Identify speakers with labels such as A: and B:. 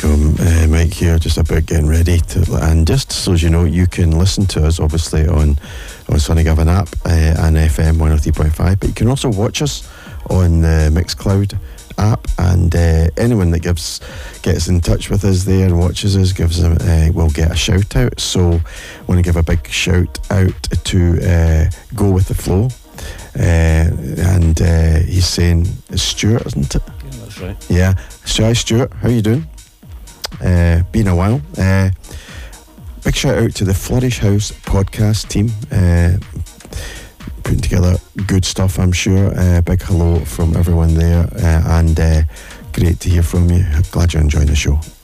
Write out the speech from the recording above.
A: go, Mike here, just about getting ready to, and just so you know, you can listen to us obviously on Sonic Gavin app and FM 103.5, but you can also watch us on the Mixcloud app, and anyone that gets in touch with us there and watches us will get a shout out. So I want to give a big shout out to Go With The Flow, and he's saying it's Stuart, isn't it?
B: Yeah, that's right.
A: Yeah. So hi Stuart, how you doing? Been a while. Big shout out to the Flourish House podcast team, putting together good stuff, I'm sure. Big hello from everyone there, and great to hear from you. Glad you're enjoying the show.